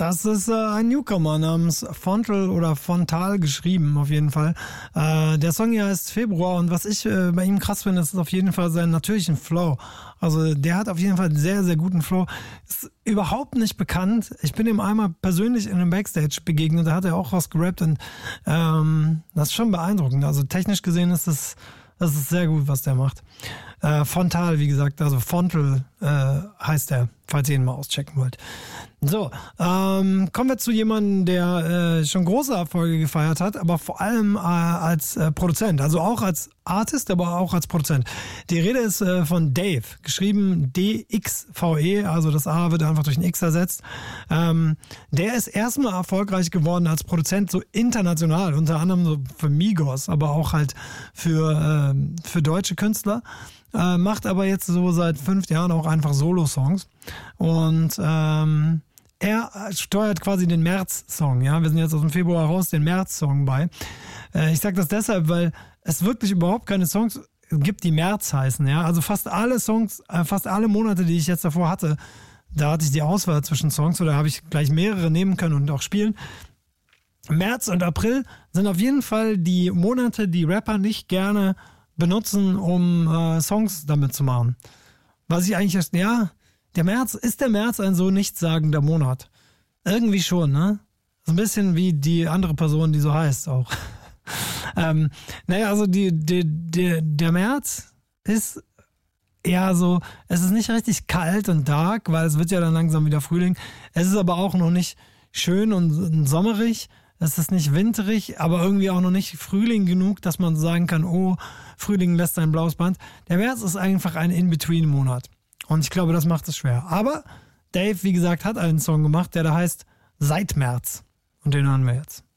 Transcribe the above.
Das ist ein Newcomer namens Fontal oder Fontal geschrieben, auf jeden Fall. Der Song hier heißt Februar und was ich bei ihm krass finde, ist auf jeden Fall seinen natürlichen Flow. Also der hat auf jeden Fall einen sehr, sehr guten Flow. Ist überhaupt nicht bekannt. Ich bin ihm einmal persönlich in einem Backstage begegnet, da hat er auch was gerappt und das ist schon beeindruckend. Also technisch gesehen ist das ist sehr gut, was der macht. Fontal, wie gesagt, also Fontal heißt er, falls ihr ihn mal auschecken wollt. So, kommen wir zu jemandem, der schon große Erfolge gefeiert hat, aber vor allem als Produzent, also auch als Artist, aber auch als Produzent. Die Rede ist von Dave, geschrieben D-X-V-E, also das A wird einfach durch ein X ersetzt. Der ist erstmal erfolgreich geworden als Produzent, so international, unter anderem so für Migos, aber auch halt für deutsche Künstler. Macht aber jetzt so seit 5 Jahren auch einfach Solo-Songs. Und er steuert quasi den März-Song. Ja, wir sind jetzt aus dem Februar raus, den März-Song bei. Ich sage das deshalb, weil es wirklich überhaupt keine Songs gibt, die März heißen. Ja, also fast alle Songs, fast alle Monate, die ich jetzt davor hatte, da hatte ich die Auswahl zwischen Songs oder habe ich gleich mehrere nehmen können und auch spielen. März und April sind auf jeden Fall die Monate, die Rapper nicht gerne benutzen, um Songs damit zu machen. Was ich eigentlich, der März ein so nichtssagender Monat. Irgendwie schon, ne? So ein bisschen wie die andere Person, die so heißt auch. Also der März ist eher so, es ist nicht richtig kalt und dark, weil es wird ja dann langsam wieder Frühling. Es ist aber auch noch nicht schön und sommerig. Es ist nicht winterig, aber irgendwie auch noch nicht Frühling genug, dass man sagen kann, oh, Frühling lässt ein blaues Band. Der März ist einfach ein In-Between-Monat. Und ich glaube, das macht es schwer. Aber Dave, wie gesagt, hat einen Song gemacht, der da heißt Seit März. Und den hören wir jetzt.